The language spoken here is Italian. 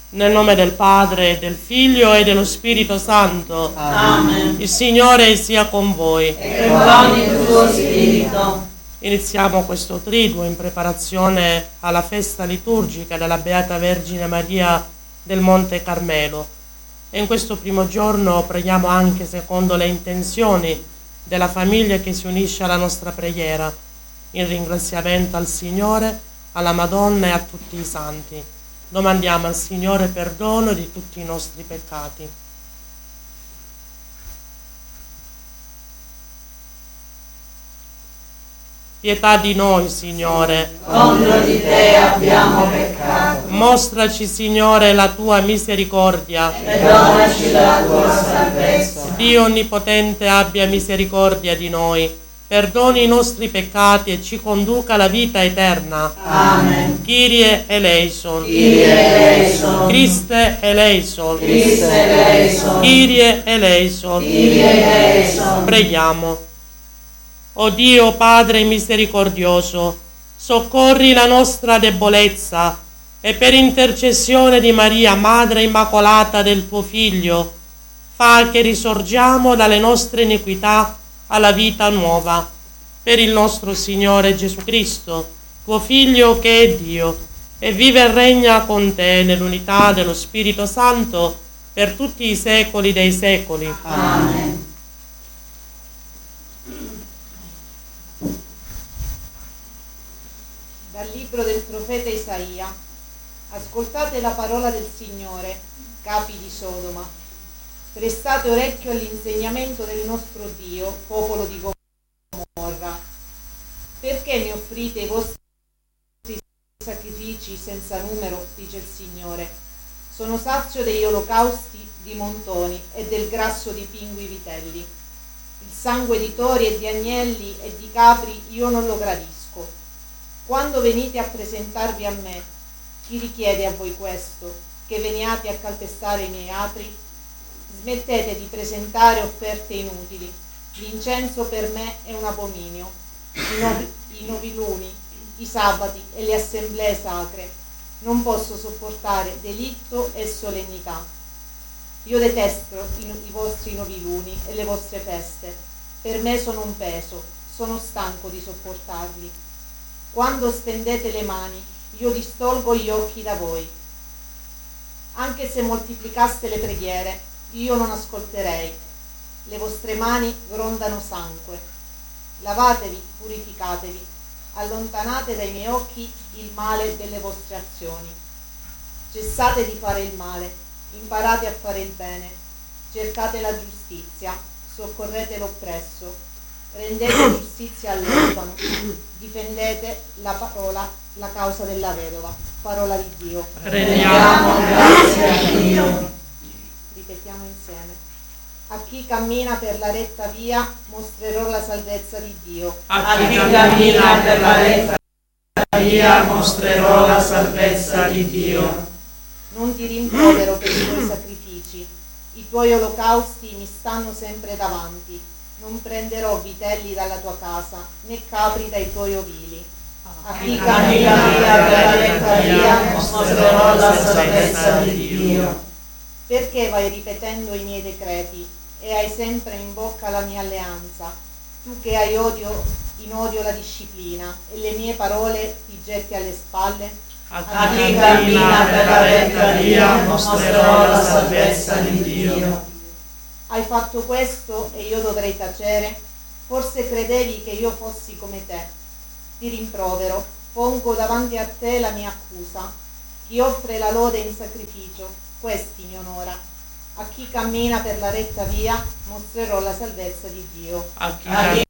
Nel nome del Padre, del Figlio e dello Spirito Santo. Amen. Il Signore sia con voi. E con il tuo spirito. Iniziamo questo triduo in preparazione alla festa liturgica della Beata Vergine Maria del Monte Carmelo. E in questo primo giorno preghiamo anche secondo le intenzioni della famiglia che si unisce alla nostra preghiera, in ringraziamento al Signore, alla Madonna e a tutti i santi. Domandiamo al Signore perdono di tutti i nostri peccati. Pietà di noi, Signore. Contro di te abbiamo peccato. Mostraci, Signore, la tua misericordia. E donaci la tua salvezza. Dio Onnipotente abbia misericordia di noi, perdoni i nostri peccati e ci conduca alla vita eterna. Amen. Kyrie eleison. Kyrie eleison. Christe eleison. Christe eleison. Kyrie eleison. Kyrie eleison. Preghiamo. O Dio Padre misericordioso, soccorri la nostra debolezza e per intercessione di Maria, Madre Immacolata del tuo Figlio, fa che risorgiamo dalle nostre iniquità alla vita nuova. Per il nostro Signore Gesù Cristo, tuo Figlio che è Dio, e vive e regna con te nell'unità dello Spirito Santo per tutti i secoli dei secoli. Amen. Dal libro del profeta Isaia. Ascoltate la parola del Signore, capi di Sodoma. Prestate orecchio all'insegnamento del nostro Dio, popolo di Gomorra. Perché mi offrite i vostri sacrifici senza numero, dice il Signore. Sono sazio degli olocausti di montoni e del grasso di pingui vitelli. Il sangue di tori e di agnelli e di capri io non lo gradisco. Quando venite a presentarvi a me, chi richiede a voi questo? Che veniate a calpestare i miei atri? Smettete di presentare offerte inutili. L'incenso per me è un abominio. I noviluni, i sabati e le assemblee sacre. Non posso sopportare delitto e solennità. Io detesto i vostri noviluni e le vostre feste. Per me sono un peso, sono stanco di sopportarli. Quando stendete le mani, io distolgo gli occhi da voi. Anche se moltiplicaste le preghiere, io non ascolterei. Le vostre mani grondano sangue. Lavatevi, purificatevi, allontanate dai miei occhi il male delle vostre azioni. Cessate di fare il male, imparate a fare il bene, cercate la giustizia, soccorrete l'oppresso, rendete giustizia all'orfano, difendete la causa della vedova. Parola di Dio. Rendiamo grazie a Dio. Ripetiamo insieme. A chi cammina per la retta via mostrerò la salvezza di Dio. A chi cammina per la retta via mostrerò la salvezza di Dio. Non ti rimprovero per i tuoi sacrifici, i tuoi olocausti mi stanno sempre davanti. Non prenderò vitelli dalla tua casa, né capri dai tuoi ovili. A chi cammina per la retta via mostrerò la salvezza di Dio. Perché vai ripetendo i miei decreti e hai sempre in bocca la mia alleanza, tu che hai in odio la disciplina e le mie parole ti getti alle spalle? A chi cammina per la retta via mostrerò la salvezza di Dio. Hai fatto questo e io dovrei tacere? Forse credevi che io fossi come te. Ti rimprovero, pongo davanti a te la mia accusa. Chi offre la lode in sacrificio, questi mi onora. A chi cammina per la retta via mostrerò la salvezza di Dio. A chi